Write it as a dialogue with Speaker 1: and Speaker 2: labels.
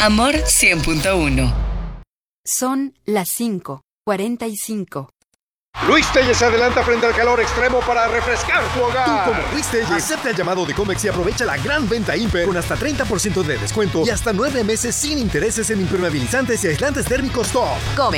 Speaker 1: Amor 100.1.
Speaker 2: Son las 5:45.
Speaker 3: Luis Telles se adelanta frente al calor extremo para refrescar tu hogar.
Speaker 4: Tú, como Luis Telles, acepta el llamado de Comex y aprovecha la gran venta Imper con hasta 30% de descuento y hasta 9 meses sin intereses en impermeabilizantes y aislantes térmicos top.
Speaker 2: Comex.